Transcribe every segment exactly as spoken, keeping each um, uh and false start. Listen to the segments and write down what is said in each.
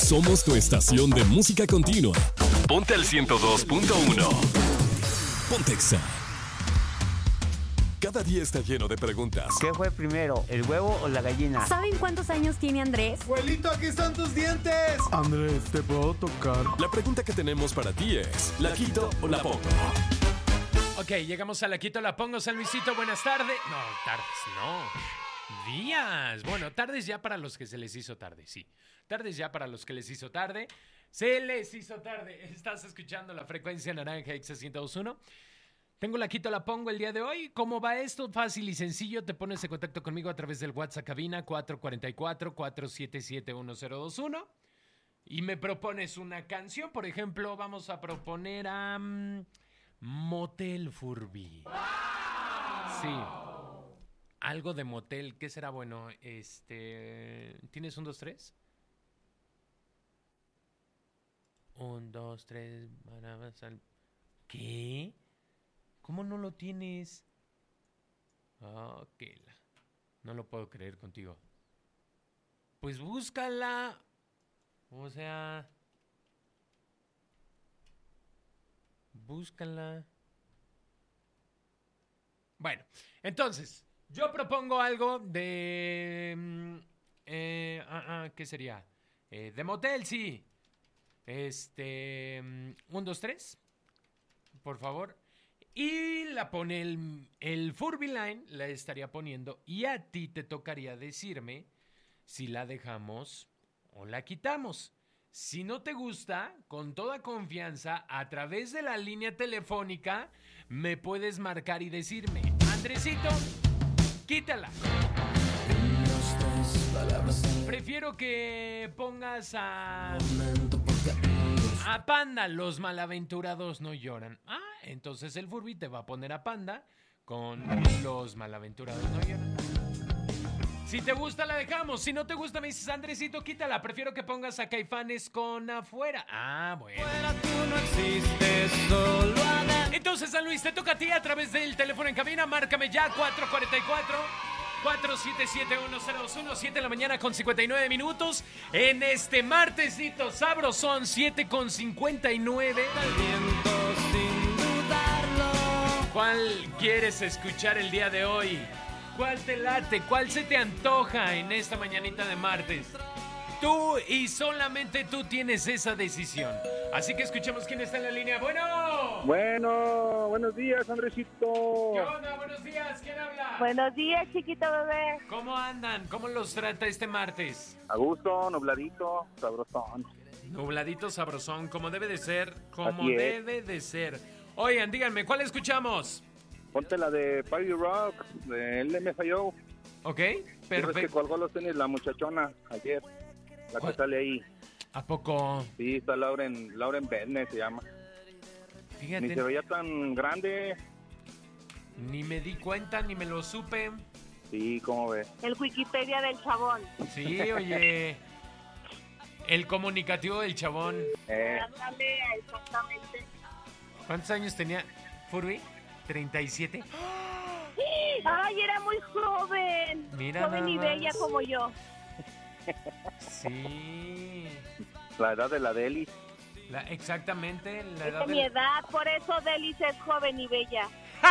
Somos tu estación de música continua. Ponte al ciento dos punto uno. Pontexa. Cada día está lleno de preguntas. ¿Qué fue primero, el huevo o la gallina? ¿Saben cuántos años tiene Andrés? Abuelito, aquí están tus dientes. Andrés, ¿te puedo tocar? La pregunta que tenemos para ti es, ¿la quito o la pongo? Ok, llegamos a La Quito, La Pongo. San Luisito, buenas tardes. No, tardes, no. Días. Bueno, tardes ya para los que se les hizo tarde, sí. Tardes ya para los que les hizo tarde. Se les hizo tarde. Estás escuchando la frecuencia naranja X ciento dos punto uno. Tengo La Quito, La Pongo el día de hoy. ¿Cómo va esto? Fácil y sencillo. Te pones en contacto conmigo a través del WhatsApp cabina cuatro cuatro cuatro, cuatro siete siete, uno cero dos uno. Y me propones una canción. Por ejemplo, vamos a proponer a... Um, Motel Furby. Sí. Algo de motel. ¿Qué será bueno? Este... ¿Tienes un, dos, tres? Un, dos, tres... ¿Qué? ¿Cómo no lo tienes? Oh, qué la... No lo puedo creer contigo. Pues búscala. O sea... Búscala. Bueno, entonces, yo propongo algo de... Eh, ah, ah, ¿qué sería? Eh, de motel, sí. Este... Un, dos, tres. Por favor. Y la pone el, el Furby Line, la estaría poniendo. Y a ti te tocaría decirme si la dejamos o la quitamos. Si no te gusta, con toda confianza, a través de la línea telefónica, me puedes marcar y decirme, Andresito, quítala. Prefiero que pongas a... A Panda, los malaventurados no lloran. Ah, entonces el Furby te va a poner a Panda con los malaventurados no lloran. Si te gusta, la dejamos. Si no te gusta, me dices, Andresito, quítala. Prefiero que pongas a Caifanes con Afuera. Ah, bueno. Tú no existes, solo Entonces, San Luis, te toca a ti a través del teléfono en cabina. Márcame ya, cuatro cuatro cuatro, cuatro siete siete, uno cero dos uno, siete de la mañana con cincuenta y nueve minutos. En este martesito sabrosón, siete con cincuenta y nueve. viento sin dudarlo. ¿Cuál quieres escuchar el día de hoy? ¿Cuál te late? ¿Cuál se te antoja en esta mañanita de martes? Tú y solamente tú tienes esa decisión. Así que escuchemos quién está en la línea. Bueno. Bueno, buenos días, Andresito. ¿Qué onda? Buenos días. ¿Quién habla? Buenos días, chiquito bebé. ¿Cómo andan? ¿Cómo los trata este martes? A gusto, nubladito, sabrosón. Nubladito, sabrosón, como debe de ser, como Así es. debe de ser. Oigan, díganme, ¿cuál escuchamos? Ponte la de Party Rock, de L M F A O. Ok, Perfecto. que perfecto. colgó los tenis la muchachona ayer. La ¿Cuál? que sale ahí. ¿A poco? Sí, está Lauren, Lauren Bennett se llama. Ni se Fíjate, veía tan grande. ni me di cuenta, ni me lo supe. Sí, ¿cómo ves? El Wikipedia del chabón. Sí, oye. El comunicativo del chabón. Eh, Ándale, exactamente. ¿Cuántos años tenía Furby? ¿treinta y siete? Ay, era muy joven. Mira joven y nada bella más. como yo. Sí. la edad de la Deli. La- exactamente, la Es de edad mi del... edad, por eso Delis es joven y bella.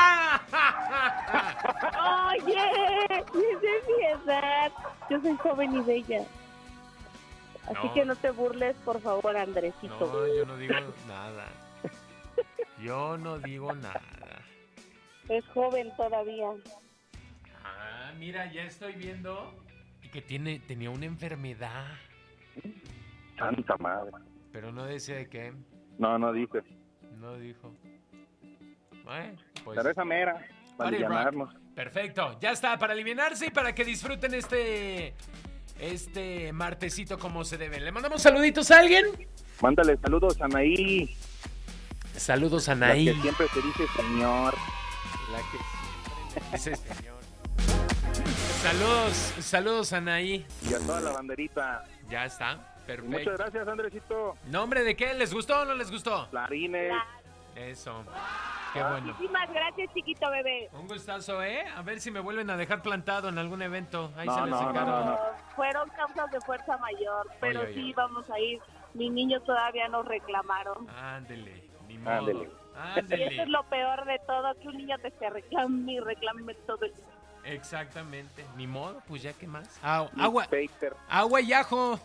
Oye, es de mi edad. Yo soy joven y bella. Así No. que no te burles, por favor, Andresito. No, yo no digo nada. Yo no digo nada. Es joven todavía. Ah, mira, ya estoy viendo que tiene, tenía una enfermedad, Santa madre. pero no decía de qué, No, no dice. no dijo. Bueno, pues... Pero esa mera, para Party llenarnos. Rock. Perfecto, ya está, para alivianarse y para que disfruten este... Este martesito como se debe. ¿Le mandamos saluditos a alguien? Mándale saludos a Anaí. Saludos a La Anaí. que siempre te dice señor. La que siempre me dice señor. Saludos, saludos a Anaí. Y a toda la banderita. Ya está, Y perfecto. muchas gracias, Andresito. ¿Nombre de qué? ¿Les gustó o no les gustó? Clarines. Eso. Qué bueno. Muchísimas gracias, chiquito bebé. Un gustazo, ¿eh? A ver si me vuelven a dejar plantado en algún evento. Ahí No, se les no, no, encargo. no, no. Fueron causas de fuerza mayor, pero Oye, oye. sí vamos a ir. Mis niños todavía nos reclamaron. Ándele, ni modo. Ándele. Y Ándele. eso es lo peor de todo, que un niño te se reclame y reclame todo el día. Exactamente. Ni modo, pues ya qué más. Ah, agua, Peter. agua y ajo.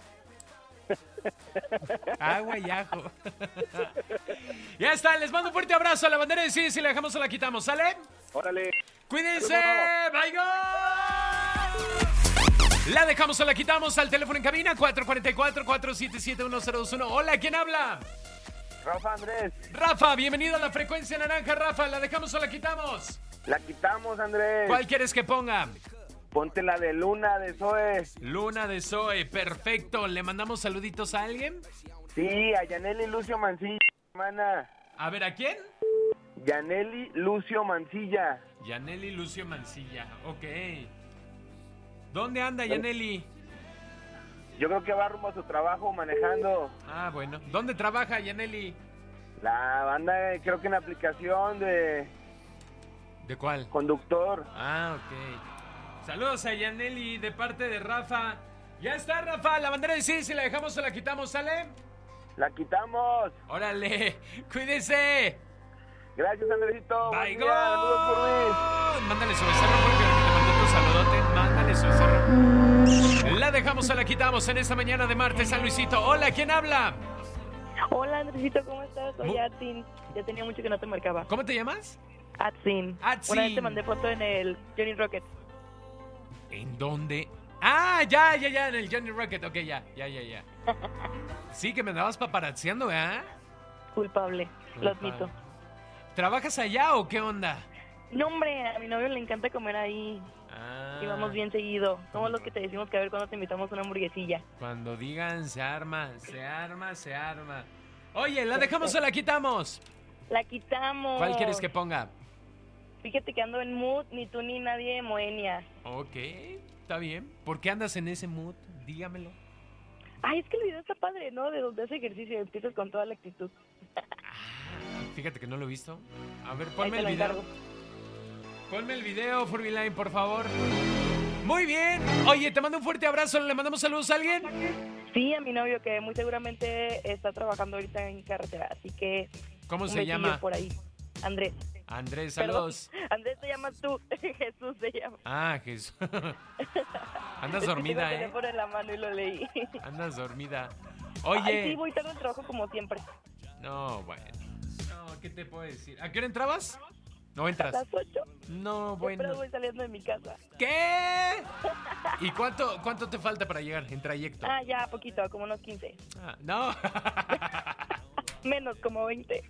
Agua y ajo. Ya está, les mando un fuerte abrazo a la bandera de sí, si la dejamos o la quitamos, ¿sale? Órale. Cuídense, bye gol. La dejamos o la quitamos al teléfono en cabina cuatro cuatro cuatro, cuatro siete siete, uno cero dos uno. Hola, ¿quién habla? Rafa Andrés. Rafa, bienvenido a la frecuencia naranja, Rafa. ¿La dejamos o la quitamos? La quitamos, Andrés. ¿Cuál quieres que ponga? Ponte la de Luna de Zoe. Luna de Zoe, perfecto. ¿Le mandamos saluditos a alguien? Sí, a Yaneli Lucio Mancilla, hermana. A ver, ¿a quién? Yaneli Lucio Mancilla. Yaneli Lucio Mancilla, ok. ¿Dónde anda Yaneli? Yo creo que va rumbo a su trabajo manejando. Ah, bueno. ¿Dónde trabaja Yaneli? La banda, creo que en aplicación de ¿De cuál? conductor. Ah, ok. Saludos a Yaneli de parte de Rafa. Ya está, Rafa. La bandera de sí, si la dejamos o la quitamos, ¿sale? La quitamos. Órale, cuídese. Gracias, Andresito. Bye, Buen día. Saludos por mí. gol. Mándale su becerro porque ahorita te mandó tu saludote. Mándale su becerro. La dejamos o la quitamos en esta mañana de martes, San Luisito. Hola, ¿quién habla? Hola, Andresito, ¿cómo estás? Soy Mu- Atsin. Ya tenía mucho que no te marcaba. ¿Cómo te llamas? Atsin. Atsin. Una vez te mandé foto en el Johnny Rocket. ¿En dónde? Ah, ya, ya, ya, en el Johnny Rocket. Ok, ya, ya, ya, ya. Sí, que me andabas paparazziando, ¿verdad? Culpable, lo admito. ¿Trabajas allá o qué onda? No, hombre, a mi novio le encanta comer ahí. Ah, Y vamos bien seguido. Somos los que te decimos que a ver cuándo te invitamos a una hamburguesilla. Cuando digan se arma, se arma, se arma. Oye, ¿la dejamos o la quitamos? La quitamos. ¿Cuál quieres que ponga? Fíjate que ando en mood, ni tú ni nadie de Moenia. Ok, está bien. ¿Por qué andas en ese mood? Dígamelo. Ay, es que el video está padre, ¿no? De donde hace ejercicio, empiezas con toda la actitud. Fíjate que no lo he visto. A ver, Ahí ponme te el lo video. encargo. Ponme el video, Furbyline, por favor. Muy bien. Oye, te mando un fuerte abrazo. ¿Le mandamos saludos a alguien? Sí, a mi novio, que muy seguramente está trabajando ahorita en carretera, así que... ¿Cómo un se besillo llama? por ahí. Andrés. Andrés, Perdón, saludos. Andrés te llamas tú, Jesús se llama. Ah, Jesús. Andas Es que dormida, tengo el ¿eh? teléfono en la mano y lo leí. Andas dormida. Ay, sí, Oye. voy tarde al trabajo como siempre. No, bueno. No, ¿qué te puedo decir? ¿A qué hora entrabas? ¿No A entras? las ocho. No, Siempre bueno. voy saliendo de mi casa. ¿Qué? ¿Y cuánto, cuánto te falta para llegar en trayecto? Ah, ya, poquito, como unos quince. Ah, no. Menos, como veinte.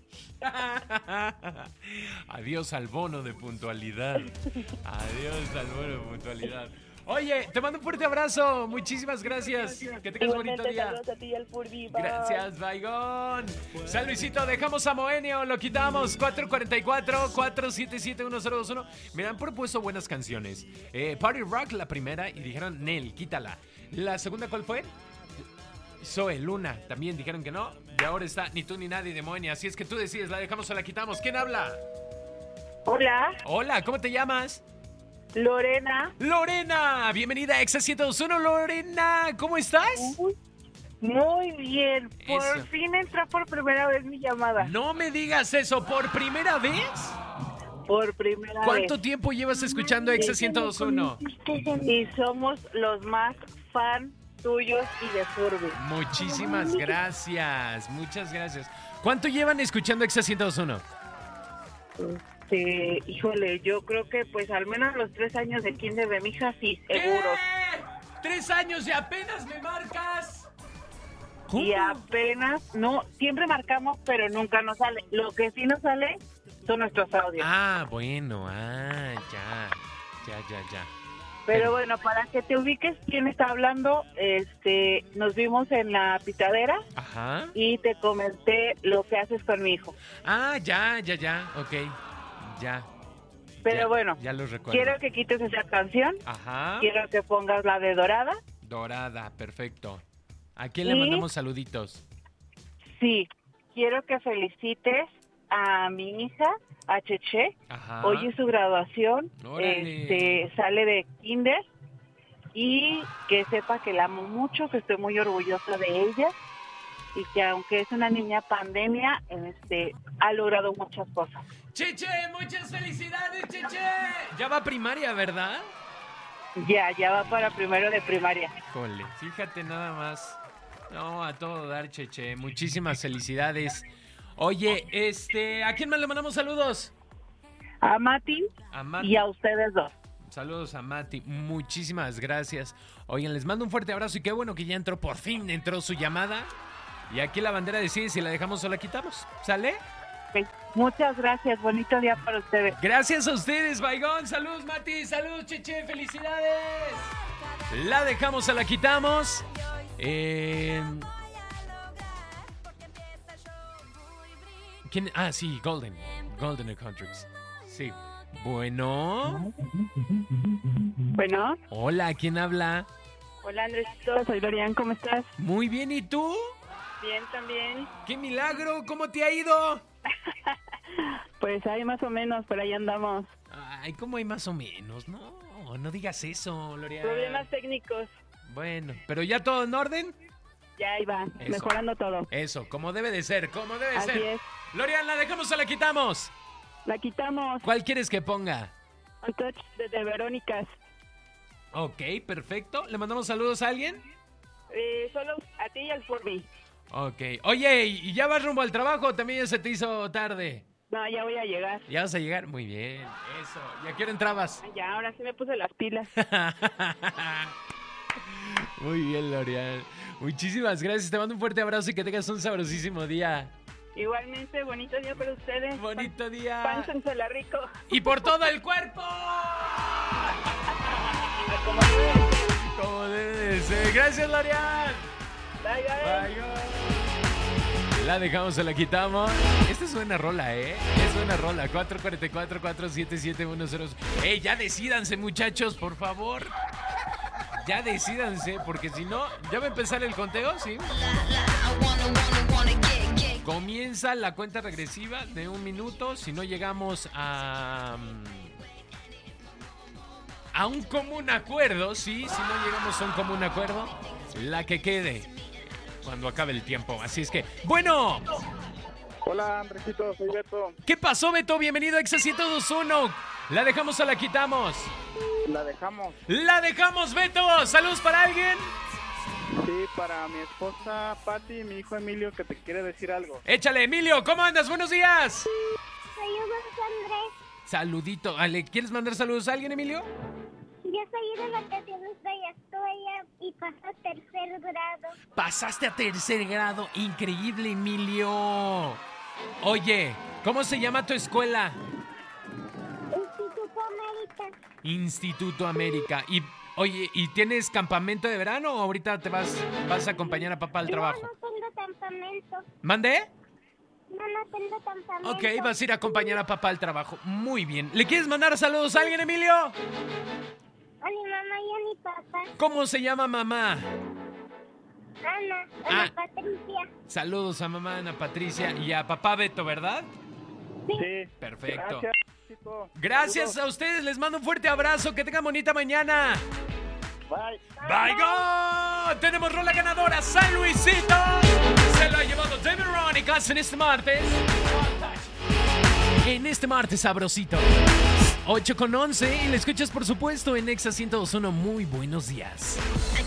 Adiós al bono de puntualidad. Adiós al bono de puntualidad. Oye, te mando un fuerte abrazo. Muchísimas gracias. Que tengas bonito Igualmente, día. saludos a ti y al Furby. Bye. Gracias, Baigón. San Luisito, dejamos a Moenia o lo quitamos. cuatro cuatro cuatro, cuatro siete siete, uno cero dos uno. Me han propuesto buenas canciones. Eh, Party Rock, la primera, y dijeron, Nel, quítala. La segunda, ¿cuál fue? Zoe, Luna, también dijeron que no. Y ahora está Ni tú ni nadie de Moenia. Así es que tú decides, la dejamos o la quitamos. ¿Quién habla? Hola, Hola, ¿cómo te llamas? Lorena. Lorena, bienvenida a Exa ciento dos punto uno. Lorena, ¿cómo estás? Uy, muy bien. Por Eso. fin entró por primera vez mi llamada. No me digas eso, ¿por primera vez? Por primera ¿Cuánto vez. tiempo llevas escuchando Exa ciento dos punto uno? Y somos los más fan tuyos y de Furby. Muchísimas gracias, muchas gracias. ¿Cuánto llevan escuchando Exa ciento dos punto uno? Este, híjole, yo creo que pues al menos los tres años de kinder de mi hija, sí, seguros. ¿Qué? ¿Tres años y apenas me marcas? Y apenas, no, siempre marcamos, pero nunca nos sale. Lo que sí nos sale son nuestros audios. Ah, bueno, ah, ya, ya, ya, ya. Pero bueno, para que te ubiques quién está hablando, este, nos vimos en la pitadera Ajá. y te comenté lo que haces con mi hijo. Ah, ya, ya, ya, ok, ya. Pero Ya, bueno, ya los recuerdo. quiero que quites esa canción, Ajá. quiero que pongas la de Dorada. Dorada, perfecto. ¿A quién le Y- mandamos saluditos? Sí, quiero que felicites a mi hija, a Cheche. Ajá. Hoy es su graduación. Órale. Este, sale de kinder. Y que sepa que la amo mucho, que estoy muy orgullosa de ella. Y que aunque es una niña pandemia, este, ha logrado muchas cosas. Cheche, muchas felicidades, Cheche. Ya va a primaria, ¿verdad? Ya, ya va para primero de primaria. Jole, fíjate nada más. No, a todo dar, Cheche. Muchísimas felicidades. Oye, este, ¿a quién más le mandamos saludos? A Mati, A Mati. y a ustedes dos. Saludos a Mati, muchísimas gracias. Oigan, les mando un fuerte abrazo y qué bueno que ya entró, por fin entró su llamada. Y aquí la bandera decide si la dejamos o la quitamos. ¿Sale? Okay. Muchas gracias, bonito día para ustedes. Gracias a ustedes, Baigón. Saludos, Mati. Saludos, Cheche. Felicidades. La dejamos o la quitamos. Eh... ¿Quién? Ah, sí, Golden. Golden Countries. Sí. Bueno. Bueno. Hola, ¿quién habla? Hola, Andresito. Soy Dorian, ¿cómo estás? Muy bien, ¿y tú? Bien, también. ¡Qué milagro! ¿Cómo te ha ido? Pues hay más o menos, pero ahí andamos. Ay, ¿cómo hay más o menos? No, no digas eso, Lorea. Problemas técnicos. Bueno, ¿pero ya todo en orden? Ya ahí va, Eso. mejorando todo. Eso, como debe de ser, como debe Así ser. es. Lorian, ¿la dejamos o la quitamos? La quitamos. ¿Cuál quieres que ponga? Un touch de, de Verónicas. Ok, perfecto. ¿Le mandamos saludos a alguien? Eh, solo a ti y al Furby. Ok. Oye, ¿y ya vas rumbo al trabajo o también ya se te hizo tarde? No, ya voy a llegar. ¿Ya vas a llegar? Muy bien, eso. ¿Y a qué hora entrabas? Ya, ahora sí me puse las pilas. Muy bien, L'Oreal. Muchísimas gracias. Te mando un fuerte abrazo y que tengas un sabrosísimo día. Igualmente, bonito día para ustedes. Bonito día. Pánsensela rico. ¡Y por todo el cuerpo! Como debe de ser. Como debe de ser. Gracias, L'Oreal. Bye, bye. Bye, bye. La dejamos o la quitamos. Esta es buena rola, ¿eh? Es buena rola. cuatro cuatro cuatro, cuatro siete siete, uno cero. ¡Ey, ya decídanse, muchachos, por favor! Ya decídanse, porque si no, ¿ya va a empezar el conteo? ¿Sí? Comienza la cuenta regresiva de un minuto. Si no llegamos a... a un común acuerdo, sí, si no llegamos a un común acuerdo, la que quede cuando acabe el tiempo. Así es que, bueno. Hola, Andresito, soy Beto. ¿Qué pasó, Beto? Bienvenido a Exa ciento dos punto uno. ¿La dejamos o la quitamos? La dejamos. ¡La dejamos, Beto! ¿Saludos para alguien? Sí, para mi esposa Patti y mi hijo Emilio, que te quiere decir algo. Échale, Emilio, ¿cómo andas? Buenos días. Saludos, Andrés. Saludito. Ale, ¿quieres mandar saludos a alguien, Emilio? Yo soy de vacaciones de Yastoya y paso a tercer grado. Pasaste a tercer grado. Increíble, Emilio. Oye, ¿cómo se llama tu escuela? Instituto América. Instituto América. Y, oye, ¿y tienes campamento de verano o ahorita te vas, vas a acompañar a papá al trabajo? No, no tengo campamento. ¿Mandé? No, no tengo campamento. Ok, vas a ir a acompañar a papá al trabajo. Muy bien. ¿Le quieres mandar saludos a alguien, Emilio? A mi mamá y a mi papá. ¿Cómo se llama mamá? Ana, Ana Ah. Patricia. Saludos a mamá Ana Patricia y a papá Beto, ¿verdad? Sí. Perfecto. Gracias, chico. Gracias Saludos. a ustedes. Les mando un fuerte abrazo. Que tengan bonita mañana. Bye. ¡Bye, go! Tenemos rola ganadora. San Luisito. Se lo ha llevado David Verónicas en este martes. En este martes sabrosito. ocho con once. Y le escuchas, por supuesto, en Exa ciento dos punto uno. Muy buenos días.